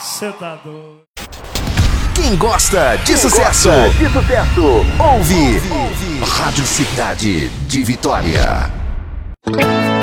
Cê tá doido. Quem gosta de sucesso, ouve Rádio Cidade de Vitória.